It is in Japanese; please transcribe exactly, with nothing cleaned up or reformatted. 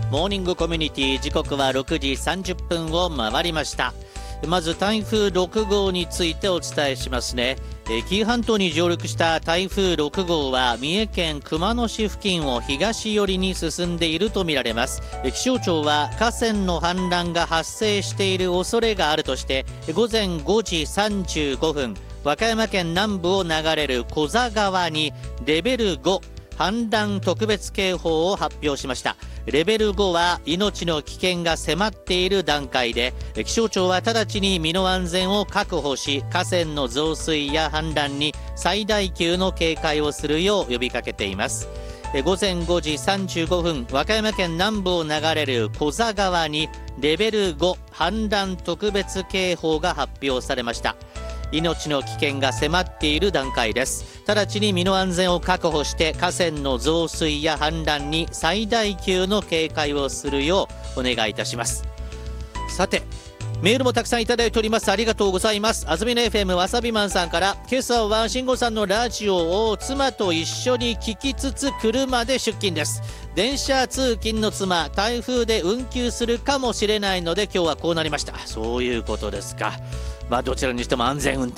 モーニングコミュニティ、時刻はろくじさんじゅっぷんを回りました。まず台風ろくごうについてお伝えしますね。紀伊半島に上陸した台風ろくごうは三重県熊野市付近を東寄りに進んでいるとみられます。気象庁は河川の氾濫が発生している恐れがあるとしてごぜんごじさんじゅうごふん、和歌山県南部を流れる古座川にレベルご氾濫特別警報を発表しました。レベルごは命の危険が迫っている段階で、気象庁は直ちに身の安全を確保し、河川の増水や氾濫に最大級の警戒をするよう呼びかけています。ごぜんごじさんじゅうごふん、和歌山県南部を流れる古座川にレベルご氾濫特別警報が発表されました。命の危険が迫っている段階です。直ちに身の安全を確保して河川の増水や氾濫に最大級の警戒をするようお願いいたします。さて、メールもたくさんいただいております。ありがとうございます。安曇野 エフエム わさびマンさんから、今朝は慎吾さんのラジオを妻と一緒に聞きつつ車で出勤です。電車通勤の妻、台風で運休するかもしれないので今日はこうなりました。そういうことですか。まあどちらにしても安全運転